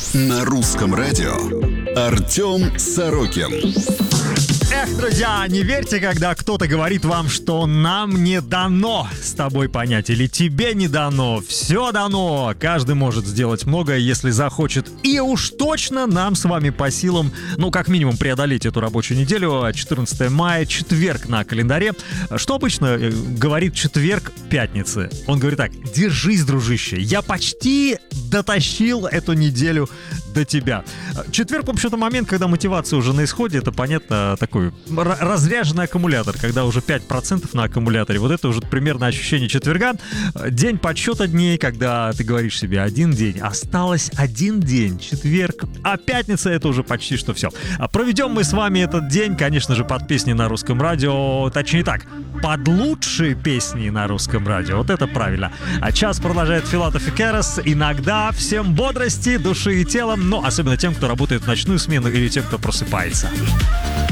На русском радио Артем Сорокин. Эх, друзья, не верьте, когда кто-то говорит вам, что нам не дано с тобой понять, или тебе не дано. Все дано. Каждый может сделать многое, если захочет. И уж точно нам с вами по силам, как минимум, преодолеть эту рабочую неделю. 14 мая, четверг на календаре. Что обычно говорит четверг пятницы? Он говорит так: держись, дружище, я почти дотащил эту неделю до тебя. Четверг, в общем-то, момент, когда мотивация уже на исходе. Это, понятно, такой разряженный аккумулятор, когда уже 5% на аккумуляторе. Вот это уже примерно ощущение четверга. День подсчета дней, когда ты говоришь себе: один день, осталось один день, четверг, а пятница — это уже почти что все. Проведем мы с вами этот день, конечно же, под песни на русском радио, точнее так, под лучшие песни на русском радио. Вот это правильно. А час продолжает Филатов и Керес. Иногда всем бодрости, души и тела, но особенно тем, кто работает в ночную смену или тем, кто просыпается.